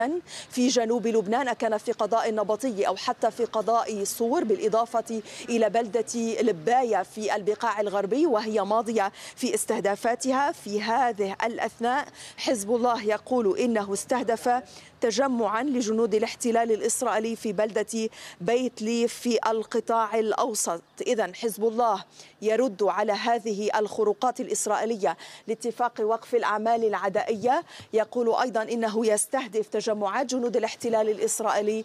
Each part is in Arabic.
في جنوب لبنان، كان في قضاء النبطي أو حتى في قضاء صور، بالإضافة إلى بلدة لباية في البقاع الغربي وهي ماضية في استهدافاتها. في هذه الأثناء حزب الله يقول إنه استهدف تجمعا لجنود الاحتلال الإسرائيلي في بلدة بيت ليف في القطاع الأوسط. إذن حزب الله يرد على هذه الخروقات الإسرائيلية لاتفاق وقف الأعمال العدائية، يقول أيضا إنه يستهدف تجمعات جنود الاحتلال الإسرائيلي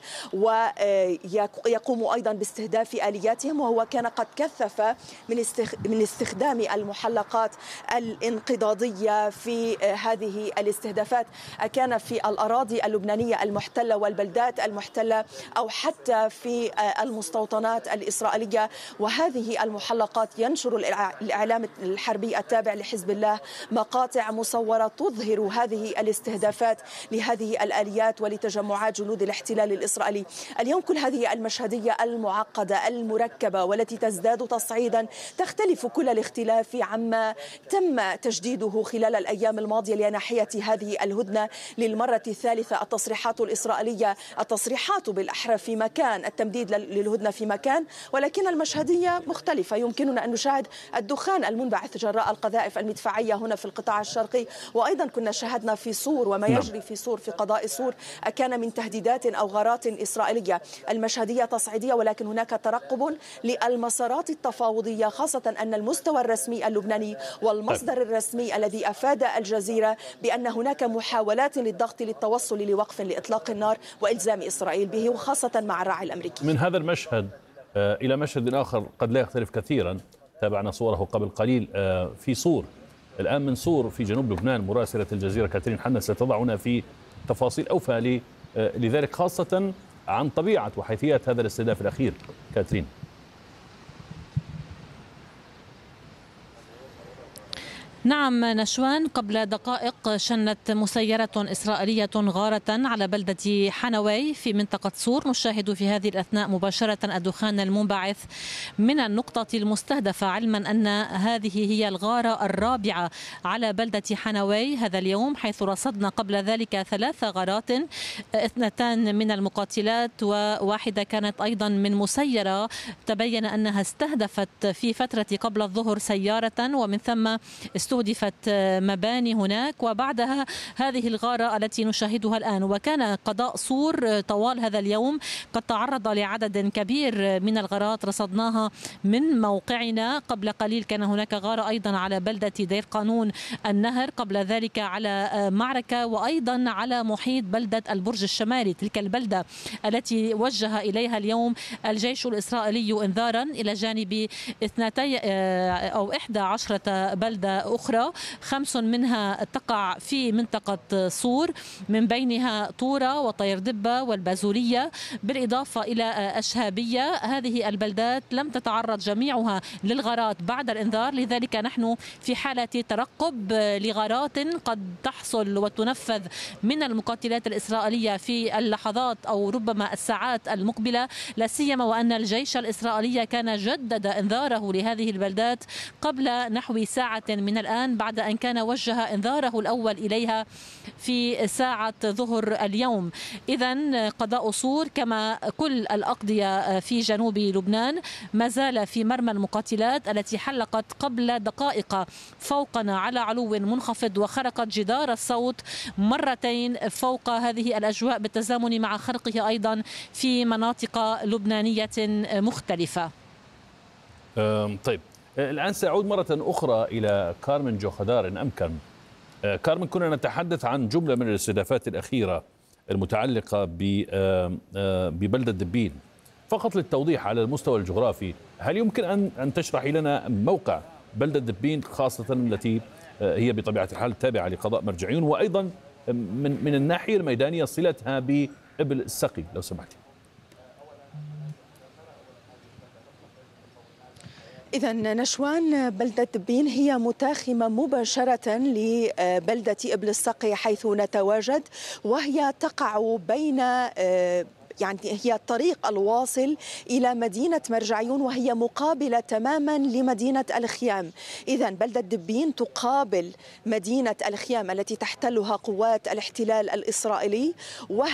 ويقوم أيضا باستهداف آلياتهم، وهو كان قد كثف من استخدام المحلقات الانقضاضية في هذه الاستهدافات، كان في الأراضي اللبنانية المحتلة والبلدات المحتلة أو حتى في المستوطنات الإسرائيلية. وهذه المحلقات ينشر الإعلام الحربي التابع لحزب الله مقاطع مصورة تظهر هذه الاستهدافات لهذه الآليات ولتجمعات جنود الاحتلال الإسرائيلي. اليوم كل هذه المشهدية المعقدة المركبة والتي تزداد تصعيدا تختلف كل الاختلاف عما تم تجديده خلال الأيام الماضية لناحية هذه الهدنة للمرة الثالثة. التصريحات الإسرائيلية، التصريحات بالأحرى في مكان، التمديد للهدنة في مكان، ولكن المشهدية مختلفة. يمكننا أن نشاهد الدخان المنبعث جراء القذائف المدفعية هنا في القطاع الشرقي، وأيضا كنا شاهدنا في صور وما يجري في صور في قضاء صور كان من تهديدات أو غارات إسرائيلية. المشهدية تصعيدية، ولكن هناك ترقب للمسارات التفاوضية، خاصة أن المستوى الرسمي اللبناني والمصدر الرسمي الذي أفاد الجزيرة بأن هناك محاولات للضغط للتوصل لوقف لإطلاق النار وإلزام إسرائيل به، وخاصة مع الراعي الأمريكي. من هذا المشهد إلى مشهد آخر قد لا يختلف كثيرا، تابعنا صوره قبل قليل في صور. الآن من صور في جنوب لبنان مراسلة الجزيرة كاترين حنا ستضعنا في تفاصيل أوفى لذلك، خاصة عن طبيعة وحيثيات هذا الاستهداف الأخير. كاترين. نعم نشوان، قبل دقائق شنت مسيرة إسرائيلية غارة على بلدة حنوي في منطقة صور. نشاهد في هذه الأثناء مباشرة الدخان المنبعث من النقطة المستهدفة، علما أن هذه هي الغارة الرابعة على بلدة حنوي هذا اليوم، حيث رصدنا قبل ذلك 3 غارات، 2 من المقاتلات وواحدة كانت أيضا من مسيرة تبين أنها استهدفت في فترة قبل الظهر سيارة، ومن ثم استهدفت مباني هناك، وبعدها هذه الغارة التي نشاهدها الآن. وكان قضاء صور طوال هذا اليوم قد تعرض لعدد كبير من الغارات رصدناها من موقعنا. قبل قليل كان هناك غارة أيضا على بلدة دير قانون النهر، قبل ذلك على معركة، وأيضا على محيط بلدة البرج الشمالي، تلك البلدة التي وجه إليها اليوم الجيش الإسرائيلي إنذارا إلى جانب 11 بلدة أخرى، 5 منها تقع في منطقة صور، من بينها طورة وطير دبة والبازولية، بالإضافة إلى أشهابية. هذه البلدات لم تتعرض جميعها للغارات بعد الإنذار، لذلك نحن في حالة ترقب لغارات قد تحصل وتنفذ من المقاتلات الإسرائيلية في اللحظات أو ربما الساعات المقبلة، لا سيما وأن الجيش الإسرائيلي كان جدد إنذاره لهذه البلدات قبل نحو ساعة من الآن، بعد أن كان وجه إنذاره الأول إليها في ساعة ظهر اليوم. إذن قضاء صور كما كل الأقضية في جنوب لبنان ما زال في مرمى المقاتلات التي حلقت قبل دقائق فوقنا على علو منخفض، وخرقت جدار الصوت مرتين فوق هذه الأجواء، بالتزامن مع خرقه أيضا في مناطق لبنانية مختلفة. طيب، الآن سأعود مرة أخرى إلى كارمن جوخدار إن أمكن. كارمن، كنا نتحدث عن جملة من الاستهدافات الأخيرة المتعلقة ببلدة دبين. فقط للتوضيح على المستوى الجغرافي، هل يمكن أن تشرحي لنا موقع بلدة دبين، خاصة التي هي بطبيعة الحال تابعة لقضاء مرجعيون، وأيضا من الناحية الميدانية صلتها بإبل السقي لو سمحتي؟ إذا نشوان، بلدة دبين هي متاخمة مباشرة لبلدة إبل السقي حيث نتواجد، وهي تقع بين يعني هي الطريق الواصل إلى مدينة مرجعيون، وهي مقابلة تماما لمدينة الخيام. إذن بلدة دبين تقابل مدينة الخيام التي تحتلها قوات الاحتلال الإسرائيلي،